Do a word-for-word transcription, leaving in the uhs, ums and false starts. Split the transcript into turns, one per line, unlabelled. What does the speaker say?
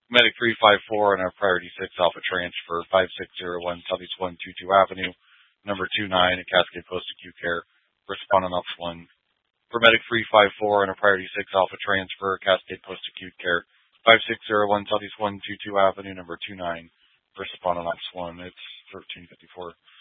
Medic three five four on our Priority six Alpha transfer, five six zero one Southeast one two two Avenue, number two nine at Cascade Post Acute Care. Respond on Ops one. For Medic three five four on our Priority six Alpha transfer, Cascade Post Acute Care, five six zero one Southeast one two two Avenue, number two nine. Respond on Ops one. It's thirteen fifty-four.